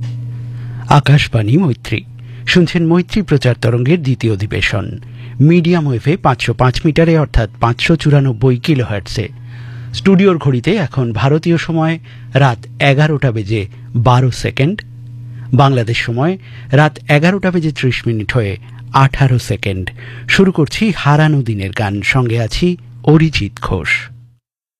আকাশবাণী মৈত্রী শুনছেন মৈত্রী প্রচার তরঙ্গের দ্বিতীয় অধিবেশন মিডিয়াম ওয়েভে 505 মিটারে অর্থাৎ 594 কিলোহার্টজে। স্টুডিওর ঘড়িতে এখন ভারতীয় সময় রাত 11টা বেজে 12 সেকেন্ড, বাংলাদেশ সময় রাত 11টা বেজে 30 মিনিট হয়ে 18 সেকেন্ড। শুরু করছি হারানো দিনের গান, সঙ্গে আছি অরিজিৎ ঘোষ।